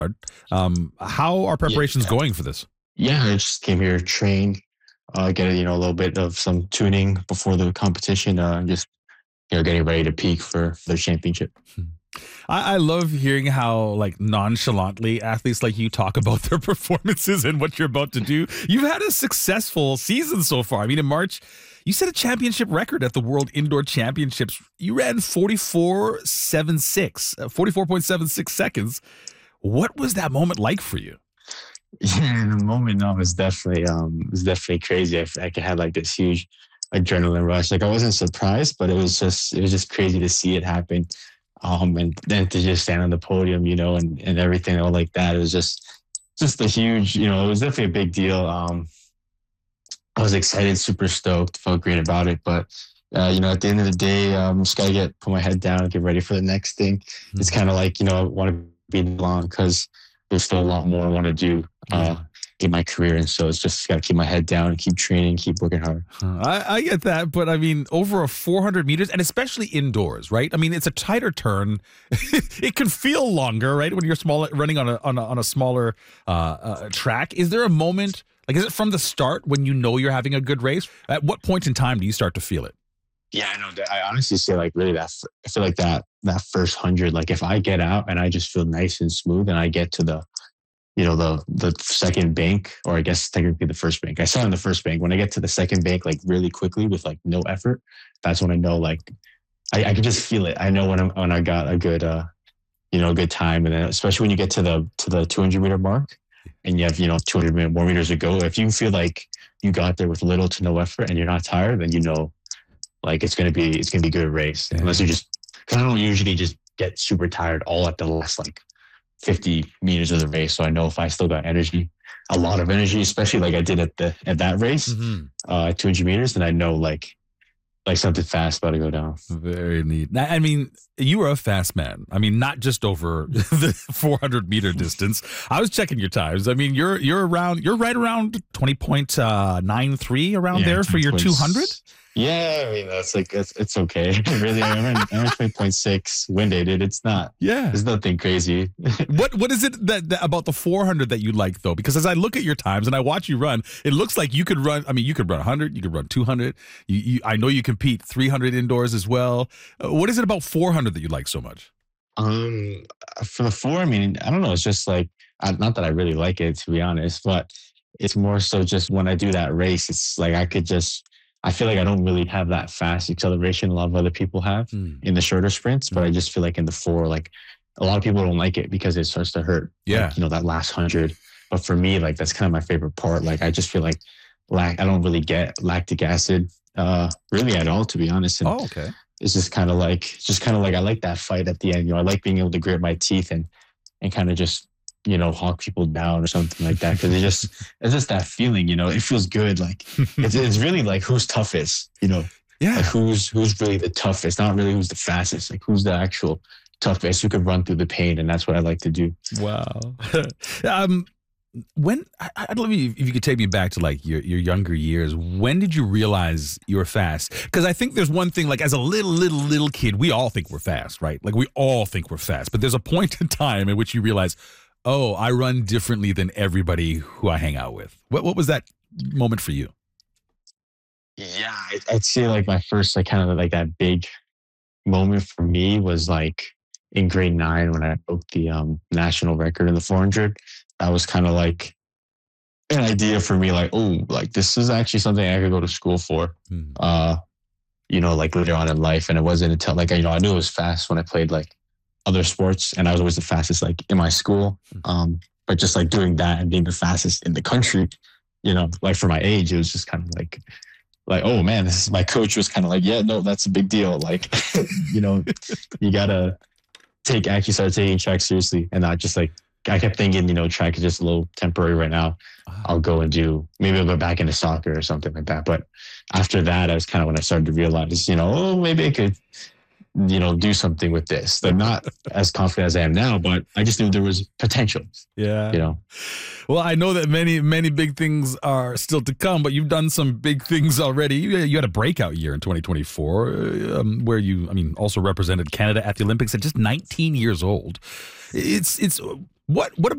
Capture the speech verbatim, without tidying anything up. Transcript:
Um, how are preparations Yeah. going for this? Yeah, I just came here, trained, uh, get you know a little bit of some tuning before the competition. Uh, just you know getting ready to peak for the championship. I, I love hearing how like nonchalantly athletes like you talk about their performances and what you're about to do. You've had a successful season so far. I mean, in March, you set a championship record at the World Indoor Championships. You ran forty-four point seven six, uh, forty-four point seven six seconds. What was that moment like for you? Yeah, in the moment, no, it was definitely um, it was definitely crazy. I, f- I had like this huge adrenaline rush. Like I wasn't surprised, but it was just it was just crazy to see it happen. Um, and then to just stand on the podium, you know, and, and everything all like that. It was just just a huge, you know, it was definitely a big deal. Um, I was excited, super stoked, felt great about it. But uh, you know, at the end of the day, um, just gotta get put my head down, get ready for the next thing. It's kind of like you know, I want to be long because there's still a lot more I want to do uh, in my career, and so it's just gotta keep my head down, keep training, keep working hard. Uh, I, I get that, but I mean, over a four hundred meters, and especially indoors, right? I mean, it's a tighter turn. It can feel longer, right, when you're small, running on a on a, on a smaller uh, uh, track. Is there a moment, like, is it from the start when you know you're having a good race? At what point in time do you start to feel it? Yeah, I know. I honestly say like really that f- I feel like that that first hundred, like if I get out and I just feel nice and smooth, and I get to the you know the the second bank, or I guess technically the first bank. I saw in the first bank. When I get to the second bank, like really quickly with like no effort, that's when I know like I, I can just feel it. I know when I'm when I got a good uh you know a good time, and then especially when you get to the to the two hundred meter mark, and you have you know two hundred more meters to go. If you feel like you got there with little to no effort and you're not tired, then you know like it's gonna be it's gonna be a good race. Yeah. Unless you just because I don't usually just get super tired all at the last like fifty meters of the race. So I know if I still got energy, a lot of energy, especially like I did at the at that race, Mm-hmm. uh, at two hundred meters, then I know like like something fast about to go down. Very neat. Now, I mean, you were a fast man. I mean, not just over the four hundred meter distance. I was checking your times. I mean, you're you're around. You're right around twenty point nine three around Yeah, there for your two hundred. Yeah, I mean that's like it's, it's okay. Really, I'm in, I'm in twenty point six wind aided. It's not. Yeah. It's nothing crazy. What what is it that, that about the four hundred that you like though? Because as I look at your times and I watch you run, it looks like you could run. I mean, you could run one hundred, you could run two hundred. You, you I know you compete three hundred indoors as well. Uh, what is it about four hundred that you like so much? Um, for the four, I mean, I don't know. It's just like I, not that I really like it to be honest, but it's more so just when I do that race, it's like I could just. I feel like I don't really have that fast acceleration a lot of other people have Mm. in the shorter sprints, but I just feel like in the four, like a lot of people don't like it because it starts to hurt. Yeah. Like, you know, that last hundred. But for me, like that's kind of my favorite part. Like I just feel like lac I don't really get lactic acid uh really at all, to be honest. And Oh, okay. it's just kind of like it's just kind of like I like that fight at the end. You know, I like being able to grit my teeth and and kind of just you know hawk people down or something like that because it just it's just that feeling. You know, it feels good. Like it's it's really like who's toughest. You know, Yeah. like who's who's really the toughest. Not really who's the fastest. Like who's the actual toughest who could run through the pain. And that's what I like to do. Wow. um, when I, I'd love you if you could take me back to like your, your younger years. When did you realize you were fast? Because I think there's one thing, like as a little, little, little kid, we all think we're fast, right? Like we all think we're fast. But there's a point in time in which you realize, oh, I run differently than everybody who I hang out with. What what was that moment for you? Yeah, I'd, I'd say like my first like kind of like that big moment for me was like in grade nine when I broke the um, national record in the four hundred. That was kind of like an idea for me, like, oh, like this is actually something I could go to school for. Hmm. Uh, you know, like later on in life. And it wasn't until like you know I knew it was fast when I played like other sports, and I was always the fastest like in my school. Um, but just like doing that and being the fastest in the country, you know, like for my age, it was just kind of like like, oh man, this is my coach was kind of like, yeah, no, that's a big deal. Like, you know, you gotta take actually start taking track seriously and not just like I kept thinking, you know, track is just a little temporary right now. I'll go and do maybe I'll go back into soccer or something like that. But after that, I was kind of when I started to realize, you know, oh, maybe I could, you know, do something with this. They're not as confident as I am now, but I just knew there was potential. Yeah. You know. Well, I know that many, many big things are still to come, but you've done some big things already. You, you had a breakout year in twenty twenty-four, um, where you, I mean, also represented Canada at the Olympics at just nineteen years old. It's, it's what, what about